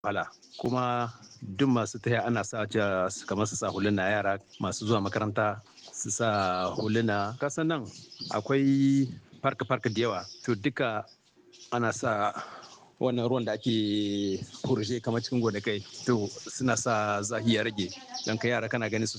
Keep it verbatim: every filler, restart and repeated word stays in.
wahala kuma duk masu taya ana sa kamar su sa huluna, yara masu zuwa makaranta su sa huluna. Kasan nan akwai farka farka da yawa, to duka ana sa wannan ruwan da ake furje kamar cikin gonakai, to suna sa zahi ya rage don ka yara kana ganin su